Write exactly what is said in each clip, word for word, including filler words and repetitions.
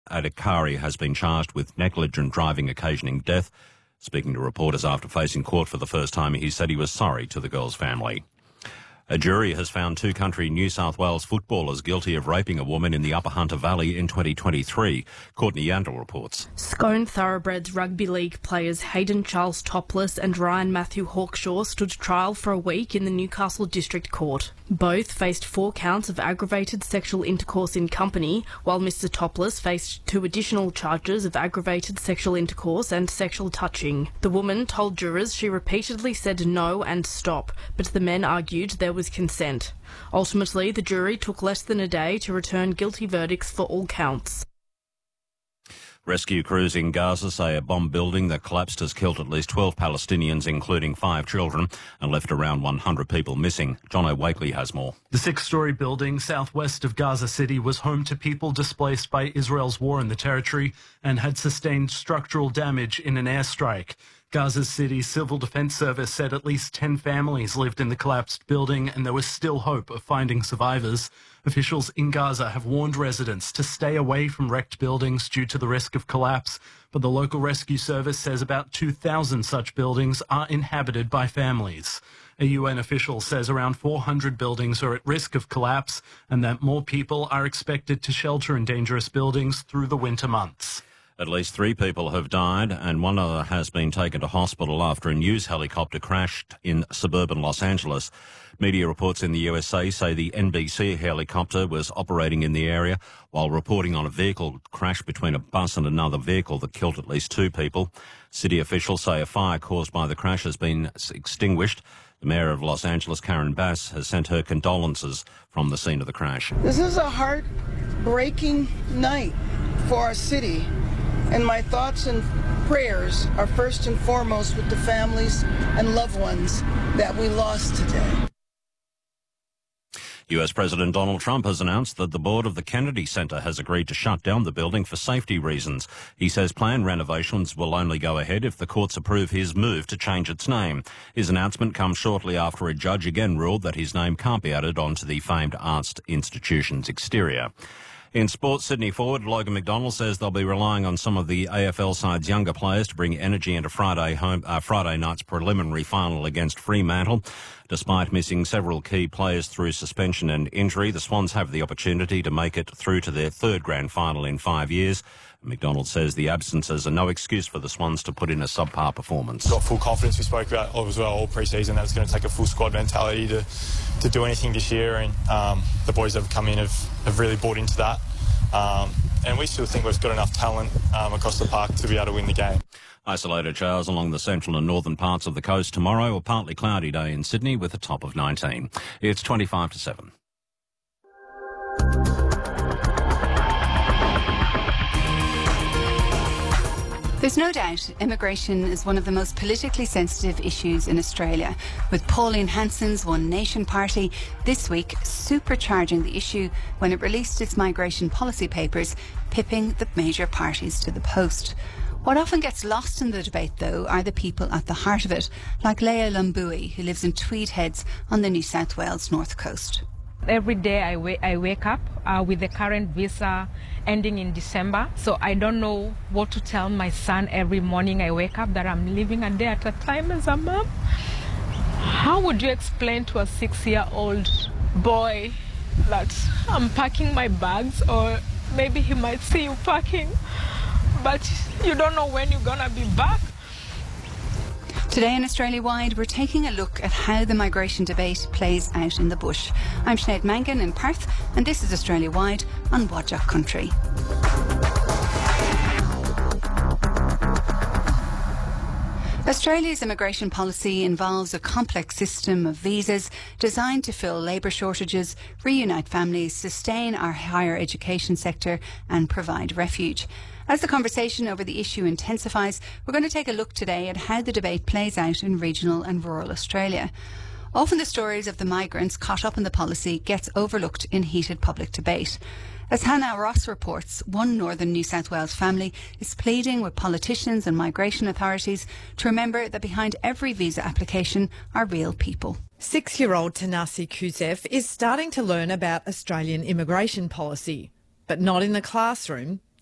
Adhikari has been charged with negligent driving occasioning death. Speaking to reporters after facing court for the first time, he said he was sorry to the girl's family. A jury has found two country New South Wales footballers guilty of raping a woman in the Upper Hunter Valley in twenty twenty-three. Courtney Yandel reports. Scone Thoroughbreds Rugby League players Hayden Charles Topless and Ryan Matthew Hawkshaw stood trial for a week in the Newcastle District Court. Both faced four counts of aggravated sexual intercourse in company, while Mister Topless faced two additional charges of aggravated sexual intercourse and sexual touching. The woman told jurors she repeatedly said no and stop, but the men argued there was consent. Ultimately, the jury took less than a day to return guilty verdicts for all counts. Rescue crews in Gaza say a bomb building that collapsed has killed at least twelve Palestinians, including five children, and left around one hundred people missing. John O'Wakely has more. The six-storey building southwest of Gaza City was home to people displaced by Israel's war in the territory and had sustained structural damage in an airstrike. Gaza City Civil Defence Service said at least ten families lived in the collapsed building and there was still hope of finding survivors. Officials in Gaza have warned residents to stay away from wrecked buildings due to the risk of collapse, but the local rescue service says about two thousand such buildings are inhabited by families. A U N official says around four hundred buildings are at risk of collapse and that more people are expected to shelter in dangerous buildings through the winter months. At least three people have died and one other has been taken to hospital after a news helicopter crashed in suburban Los Angeles. Media reports in the U S A say the N B C helicopter was operating in the area while reporting on a vehicle crash between a bus and another vehicle that killed at least two people. City officials say a fire caused by the crash has been extinguished. The Mayor of Los Angeles, Karen Bass, has sent her condolences from the scene of the crash. This is a heartbreaking night for our city. And my thoughts and prayers are first and foremost with the families and loved ones that we lost today. U S President Donald Trump has announced that the board of the Kennedy Center has agreed to shut down the building for safety reasons. He says planned renovations will only go ahead if the courts approve his move to change its name. His announcement comes shortly after a judge again ruled that his name can't be added onto the famed arts institution's exterior. In sports, Sydney forward Logan McDonald says they'll be relying on some of the A F L side's younger players to bring energy into Friday home, uh, Friday night's preliminary final against Fremantle. Despite missing several key players through suspension and injury, the Swans have the opportunity to make it through to their third grand final in five years. McDonald says the absences are no excuse for the Swans to put in a subpar performance. Got full confidence. We spoke about as well all pre-season that it's going to take a full squad mentality to to do anything this year, and um, the boys that have come in have, have really bought into that. Um, and we still think we've got enough talent um, across the park to be able to win the game. Isolated showers along the central and northern parts of the coast tomorrow. A partly cloudy day in Sydney with a top of nineteen. It's twenty-five to seven. There's no doubt immigration is one of the most politically sensitive issues in Australia, with Pauline Hanson's One Nation Party this week supercharging the issue when it released its migration policy papers, pipping the major parties to the post. What often gets lost in the debate, though, are the people at the heart of it, like Leah Lumbui, who lives in Tweed Heads on the New South Wales North Coast. Every day I, wa- I wake up uh, with the current visa ending in December, so I don't know what to tell my son every morning I wake up that I'm living a day at a time as a mom. How would you explain to a six-year-old boy that I'm packing my bags, or maybe he might see you packing, but you don't know when you're gonna be back? Today in Australia-wide, we're taking a look at how the migration debate plays out in the bush. I'm Sinead Mangan in Perth, and this is Australia-wide on Wadjuk Country. Australia's immigration policy involves a complex system of visas designed to fill labour shortages, reunite families, sustain our higher education sector and provide refuge. As the conversation over the issue intensifies, we're going to take a look today at how the debate plays out in regional and rural Australia. Often the stories of the migrants caught up in the policy gets overlooked in heated public debate. As Hannah Ross reports, one northern New South Wales family is pleading with politicians and migration authorities to remember that behind every visa application are real people. Six-year-old Tanasi Kuzev is starting to learn about Australian immigration policy, but not in the classroom.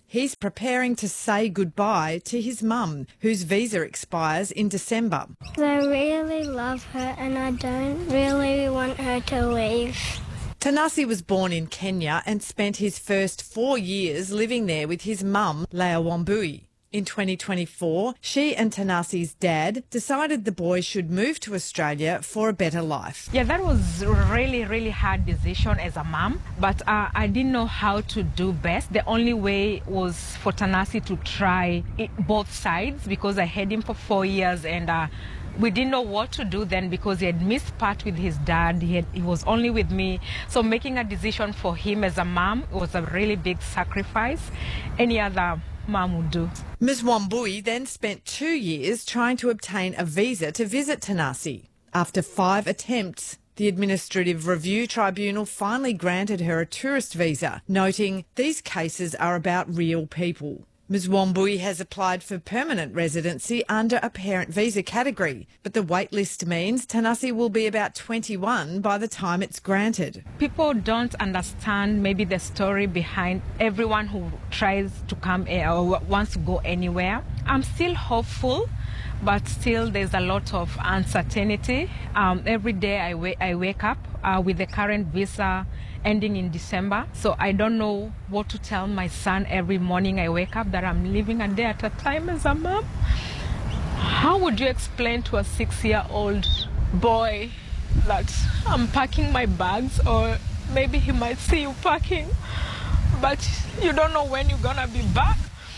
He's preparing to say goodbye to his mum, whose visa expires in December. I really love her and I don't really want her to leave. Tanasi was born in Kenya and spent his first four years living there with his mum, Leah Wambui. In twenty twenty-four, she and Tanasi's dad decided the boy should move to Australia for a better life. Yeah, that was a really, really hard decision as a mom, but uh, I didn't know how to do best. The only way was for Tanasi to try it, both sides, because I had him for four years and uh, we didn't know what to do then because he had missed part with his dad. He, had, he was only with me. So making a decision for him as a mom was a really big sacrifice. Any other mum would do. Miz Wambui then spent two years trying to obtain a visa to visit Tanasi. After five attempts, the Administrative Review Tribunal finally granted her a tourist visa, noting these cases are about real people. Miz Wambui has applied for permanent residency under a parent visa category, but the wait list means Tanasi will be about twenty-one by the time it's granted. People don't understand maybe the story behind everyone who tries to come or wants to go anywhere. I'm still hopeful, but still there's a lot of uncertainty. Um, every day I, wa- I wake up uh, with the current visa ending in December. So I don't know what to tell my son every morning I wake up that I'm living a day at a time as a mom. How would you explain to a six-year-old boy that I'm packing my bags, or maybe he might see you packing, but you don't know when you're gonna be back?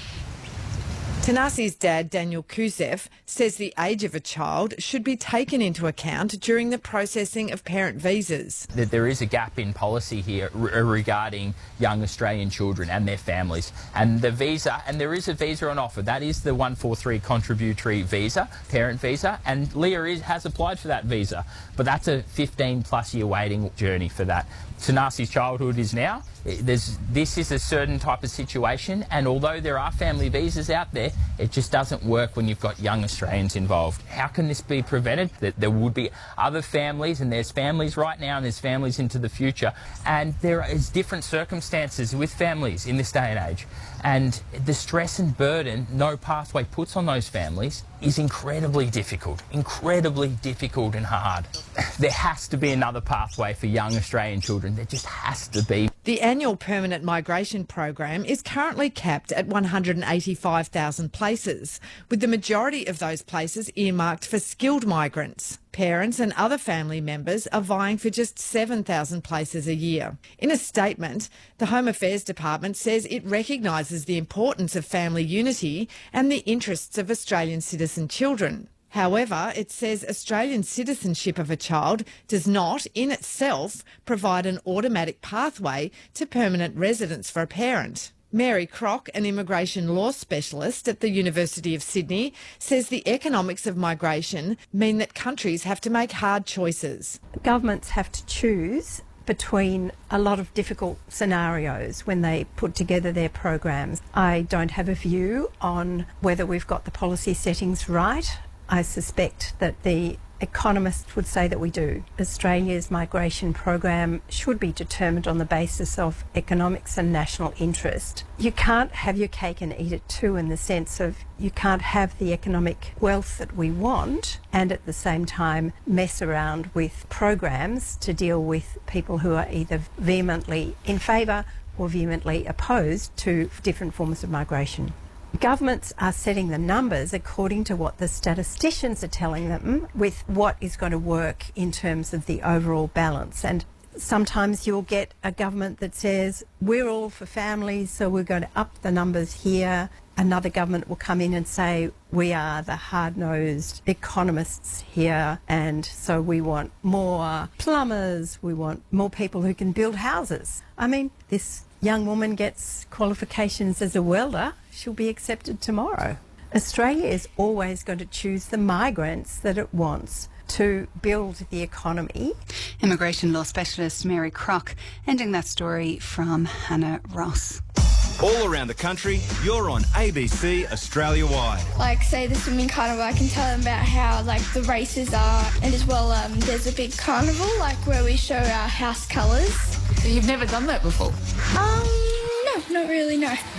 Tanasi's dad, Daniel Kuzef, says the age of a child should be taken into account during the processing of parent visas. That there is a gap in policy here re- regarding young Australian children and their families. And the visa, and there is a visa on offer, that is the one forty-three contributory visa, parent visa, and Leah is, has applied for that visa. But that's a fifteen plus year waiting journey for that. Tanasi's childhood is now. There's, this is a certain type of situation, and although there are family visas out there, it just doesn't work when you've got young Australians involved. How can this be prevented? That there would be other families, and there's families right now and there's families into the future, and there is different circumstances with families in this day and age, and the stress and burden no pathway puts on those families is incredibly difficult, incredibly difficult and hard. There has to be another pathway for young Australian children. There just has to be. The annual permanent migration program is currently capped at one hundred eighty-five thousand places, with the majority of those places earmarked for skilled migrants. Parents and other family members are vying for just seven thousand places a year. In a statement, the Home Affairs Department says it recognises the importance of family unity and the interests of Australian citizen children. However, it says Australian citizenship of a child does not, in itself, provide an automatic pathway to permanent residence for a parent. Mary Crock, an immigration law specialist at the University of Sydney, says the economics of migration mean that countries have to make hard choices. Governments have to choose between a lot of difficult scenarios when they put together their programs. I don't have a view on whether we've got the policy settings right. I suspect that the economists would say that we do. Australia's migration program should be determined on the basis of economics and national interest. You can't have your cake and eat it too, in the sense of you can't have the economic wealth that we want and at the same time mess around with programs to deal with people who are either vehemently in favour or vehemently opposed to different forms of migration. Governments are setting the numbers according to what the statisticians are telling them with what is going to work in terms of the overall balance. And sometimes you'll get a government that says, we're all for families, so we're going to up the numbers here. Another government will come in and say, we are the hard-nosed economists here, and so we want more plumbers, we want more people who can build houses. I mean, this young woman gets qualifications as a welder, she'll be accepted tomorrow. Australia is always going to choose the migrants that it wants to build the economy. Immigration law specialist Mary Crock, ending that story from Hannah Ross. All around the country, you're on A B C Australia-wide. Like, say the swimming carnival, I can tell them about how, like, the races are, and as well, um, there's a big carnival, like, where we show our house colours. You've never done that before? Um, no, not really, no.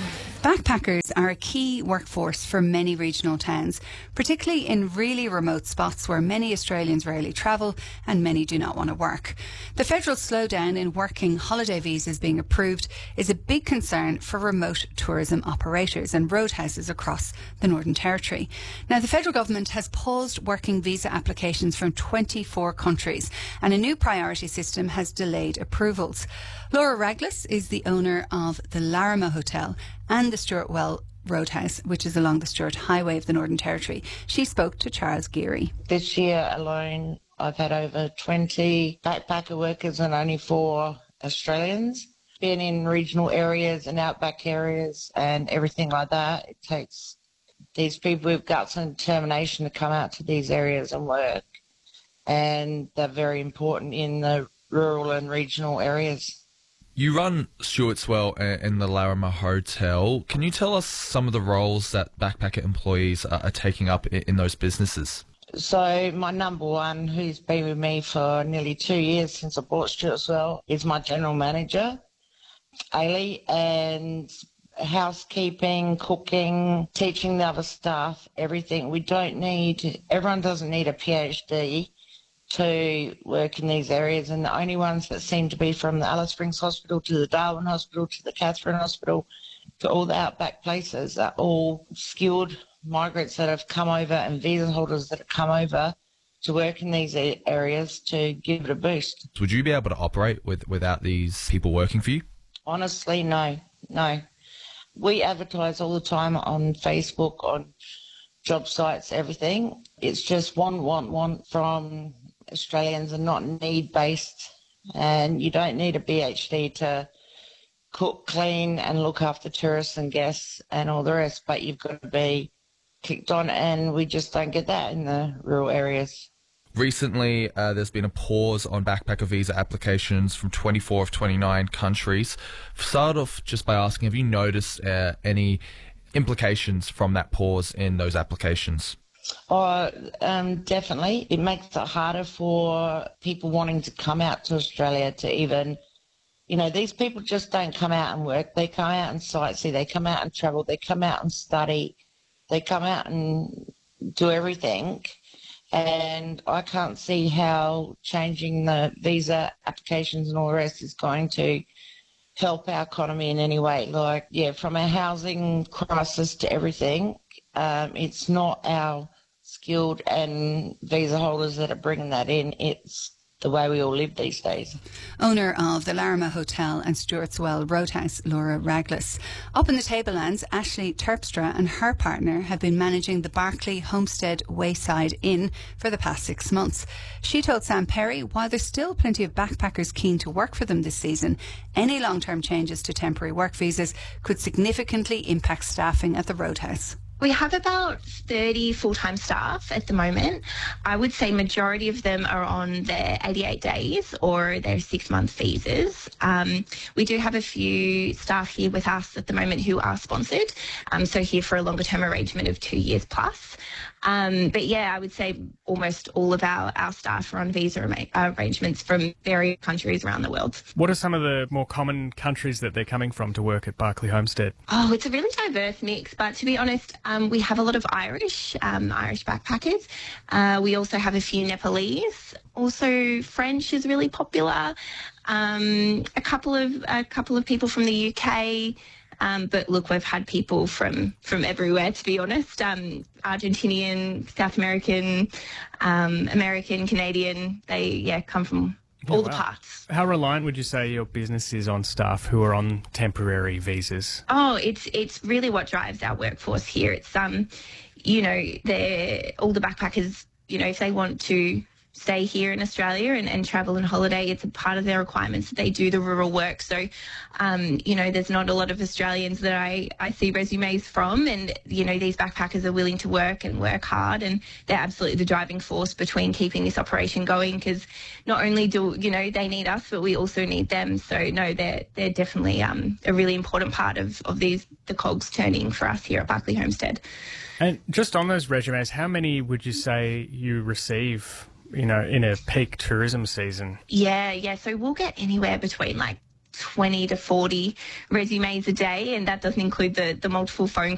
Backpackers are a key workforce for many regional towns, particularly in really remote spots where many Australians rarely travel and many do not want to work. The federal slowdown in working holiday visas being approved is a big concern for remote tourism operators and roadhouses across the Northern Territory. Now, the federal government has paused working visa applications from twenty-four countries, and a new priority system has delayed approvals. Laura Raglas is the owner of the Larrimah Hotel and the Stuart Well Roadhouse, which is along the Stuart Highway of the Northern Territory. She spoke to Charles Geary. This year alone, I've had over twenty backpacker workers and only four Australians. Been in regional areas and outback areas and everything like that. It takes these people with guts and determination to come out to these areas and work. And they're very important in the rural and regional areas. You run Stuart's Well and the Larrimah Hotel. Can you tell us some of the roles that backpacker employees are taking up in those businesses? So my number one, who's been with me for nearly two years since I bought Stuart's Well, is my general manager, Ailey, and housekeeping, cooking, teaching the other staff, everything. We don't need, everyone doesn't need a PhD to work in these areas, and the only ones that seem to be from the Alice Springs Hospital to the Darwin Hospital to the Catherine Hospital to all the outback places are all skilled migrants that have come over and visa holders that have come over to work in these areas to give it a boost. Would you be able to operate with without these people working for you? Honestly, no, no. We advertise all the time on Facebook, on job sites, everything. It's just want, want, want from Australians and not need-based, and you don't need a PhD to cook, clean and look after tourists and guests and all the rest, but you've got to be kicked on, and we just don't get that in the rural areas. Recently, uh, there's been a pause on backpacker visa applications from twenty-four of twenty-nine countries. Start off just by asking, have you noticed uh, any implications from that pause in those applications? Oh, um, definitely. It makes it harder for people wanting to come out to Australia to even, you know, these people just don't come out and work. They come out and sightsee. They come out and travel. They come out and study. They come out and do everything. And I can't see how changing the visa applications and all the rest is going to help our economy in any way. Like, yeah, from a housing crisis to everything, um, it's not our skilled and visa holders that are bringing that in. It's the way we all live these days. Owner of the Larrimah Hotel and Stuart's Well Roadhouse, Laura Raglas. Up in the Tablelands, Ashley Terpstra and her partner have been managing the Barclay Homestead Wayside Inn for the past six months. She told Sam Perry, while there's still plenty of backpackers keen to work for them this season, any long-term changes to temporary work visas could significantly impact staffing at the Roadhouse. We have about thirty full-time staff at the moment. I would say majority of them are on their eighty-eight days or their six-month visas. Um, we do have a few staff here with us at the moment who are sponsored, um, so here for a longer-term arrangement of two years plus. Um, but yeah, I would say almost all of our, our staff are on visa ar- arrangements from various countries around the world. What are some of the more common countries that they're coming from to work at Barclay Homestead? Oh, it's a really diverse mix, but to be honest, um, we have a lot of Irish, um, Irish backpackers. Uh, we also have a few Nepalese. Also, French is really popular. Um, a couple of a couple of people from the U K. Um, but look, we've had people from, from everywhere, to be honest. Um, Argentinian, South American, um, American, Canadian. They, yeah, come from all oh, the wow. parts. How reliant would you say your business is on staff who are on temporary visas? Oh, it's it's really what drives our workforce here. It's, um, you know, they're, all the backpackers, you know, if they want to stay here in Australia and, and travel and holiday, it's a part of their requirements that they do the rural work. So, um, you know, there's not a lot of Australians that I, I see resumes from, and, you know, these backpackers are willing to work and work hard, and they're absolutely the driving force between keeping this operation going, because not only do, you know, they need us, but we also need them. So, no, they're, they're definitely um, a really important part of, of these the cogs turning for us here at Barclay Homestead. And just on those resumes, how many would you say you receive, you know, in a peak tourism season? Yeah, yeah. So we'll get anywhere between like twenty to forty resumes a day, and that doesn't include the, the multiple phone